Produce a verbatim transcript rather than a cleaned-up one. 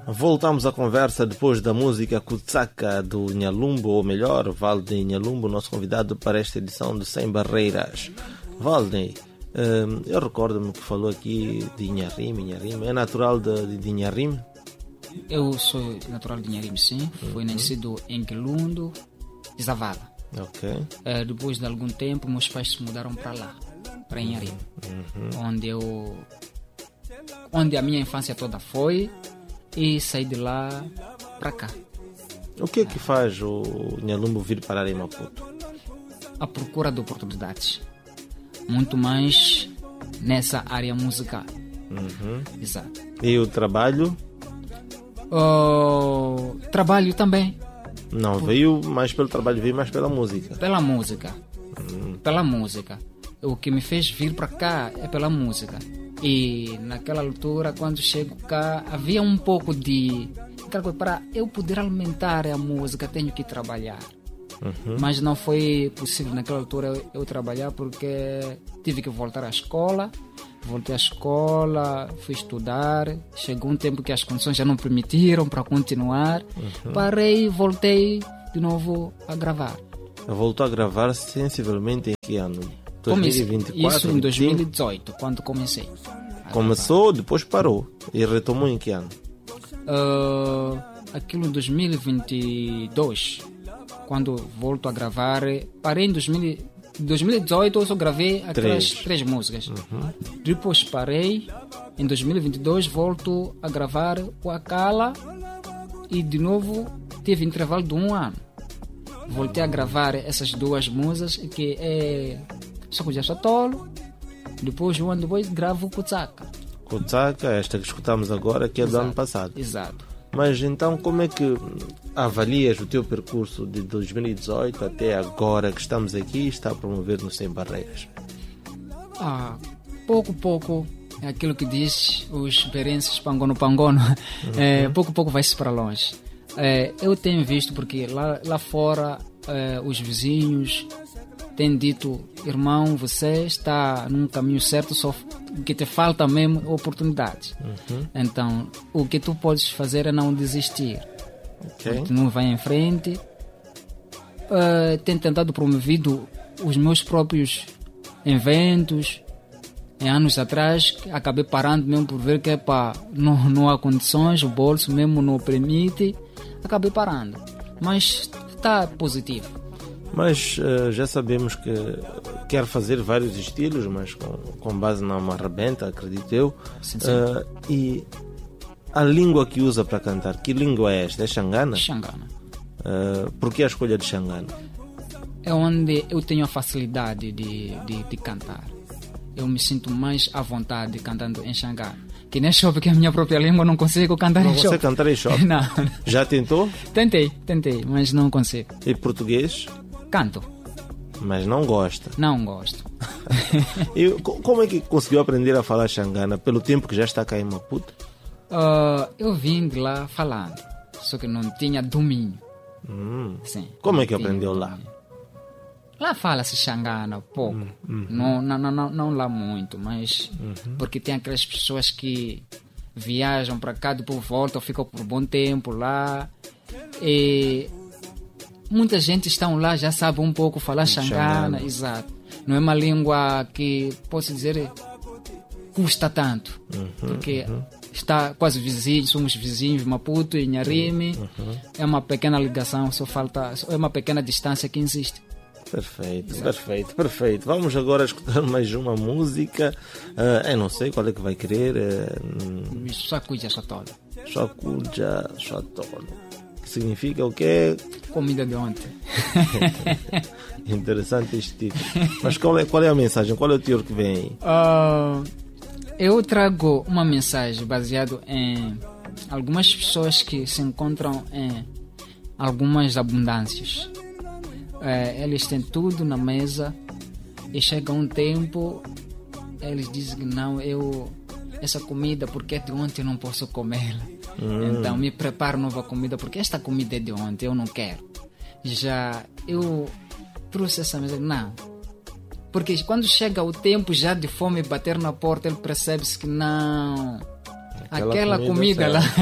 Voltamos à conversa depois da música Kutsaka do Nhalumbo, ou melhor, Valdney Nhalumbo, nosso convidado para esta edição do Sem Barreiras. Valdney, eu recordo-me que falou aqui de Inharime. Inharime é natural de, de Inharime? Eu sou natural de Inharime, sim. Fui uhum. nascido em Quilundo, Zavala. Ok. Uh, depois de algum tempo, meus pais se mudaram para lá, para Inharime, uhum. onde eu, onde a minha infância toda foi. E saí de lá para cá. O que é que faz o Nhalumbo vir parar em Maputo? A procura de oportunidades. Muito mais nessa área musical. Uhum. Exato. E o trabalho? O trabalho também. Não, Por... veio mais pelo trabalho, veio mais pela música. Pela música. Uhum. Pela música. O que me fez vir para cá é pela música. E naquela altura, quando chego cá, havia um pouco de... Para eu poder alimentar a música, tenho que trabalhar. Uhum. Mas não foi possível naquela altura eu, eu trabalhar, porque tive que voltar à escola. Voltei à escola, fui estudar. Chegou um tempo que as condições já não permitiram para continuar. Uhum. Parei e voltei de novo a gravar. Voltou a gravar sensivelmente em que ano? dois mil e vinte e quatro, Isso em dois mil e dezoito, quando comecei. Começou, depois parou. E retomou em que ano? Uh, aquilo em dois mil e vinte e dois, quando volto a gravar. Parei em dois mil, dois mil e dezoito, eu só gravei aquelas três, três músicas. Uhum. Depois parei. Em dois mil e vinte e dois volto a gravar o Akala. E de novo tive intervalo de um ano. Voltei a gravar essas duas músicas, que é Só que já sou tolo. Depois, um ano depois, gravo Kutsaka. Kutsaka, esta que escutamos agora, que é do Exato. ano passado. Exato. Mas então, como é que avalias o teu percurso de dois mil e dezoito até agora que estamos aqui e está a promover no Sem Barreiras? Ah, pouco, pouco, é aquilo que diz os perenses pangono, pangono. Uhum. É, pouco, pouco vai-se para longe. É, eu tenho visto, porque lá, lá fora, é, os vizinhos tem dito: irmão, você está num caminho certo, só que te falta mesmo oportunidade. Uhum. Então, o que tu podes fazer é não desistir. Okay. Continua, vai em frente. Uh, tenho tentado promover os meus próprios eventos. Em anos atrás, acabei parando mesmo por ver que epa, não, não há condições, o bolso mesmo não permite. Acabei parando. Mas está positivo. Mas uh, já sabemos que quer fazer vários estilos, mas com, com base na marrebenta, acredito eu. Sim, sim. Uh, e a língua que usa para cantar, que língua é esta? É Xangana? Xangana. Uh, por que a escolha de Xangana? É onde eu tenho a facilidade de, de, de cantar. Eu me sinto mais à vontade cantando em Xangana. Que nem shopping, que é a minha própria língua, não consigo cantar não em shopping. Não consegue cantar em shopping? Não. Já tentou? Tentei, tentei, mas não consigo. E português? Canto. Mas não gosta? Não gosto. E como é que conseguiu aprender a falar Xangana pelo tempo que já está cá em Maputo? Uh, eu vim de lá falando, só que não tinha domínio. Hum. Sim, como é que aprendeu lá? Lá fala-se Xangana pouco, hum, uhum. não, não, não, não lá muito, mas uhum. porque tem aquelas pessoas que viajam para cá, depois voltam, ficam por um bom tempo lá, e muita gente estão lá, já sabe um pouco falar Xangana, exato. Não é uma língua que, posso dizer, custa tanto, uhum, porque uhum. está quase vizinho, somos vizinhos, Maputo e Inharime, uhum. é uma pequena ligação, só falta, é uma pequena distância que existe. Perfeito, exato. perfeito, perfeito. Vamos agora escutar mais uma música. Uh, eu não sei qual é que vai querer. Uh, Sacuja Sotolo. Sacuja Sotolo. Que significa o quê? Comida de ontem. Interessante este título. Mas qual é, qual é a mensagem? Qual é o teor que vem aí? Uh, eu trago uma mensagem baseada em algumas pessoas que se encontram em algumas abundâncias. É, eles têm tudo na mesa e chega um tempo, eles dizem que não, eu essa comida porque é de ontem eu não posso comê-la. Hum. Então me preparo nova comida porque esta comida é de ontem, eu não quero. Já eu trouxe essa mesa, não. Porque quando chega o tempo já de fome bater na porta, ele percebe-se que não, aquela, aquela comida, comida lá